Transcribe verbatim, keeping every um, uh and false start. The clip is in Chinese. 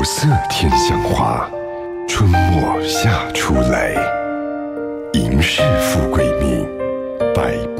色天香花，春末夏初雷。迎是富贵命，百